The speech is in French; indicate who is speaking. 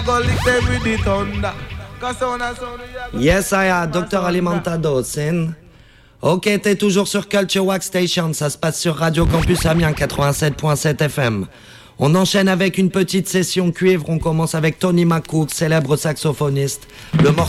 Speaker 1: Yes, I am, Dr. Alimentado, Sin. Ok, t'es toujours sur Culture Wax Station, ça se passe sur Radio Campus Amiens 87.7 FM. On enchaîne avec une petite session cuivre, on commence avec Tony McCook, célèbre saxophoniste. Le morceau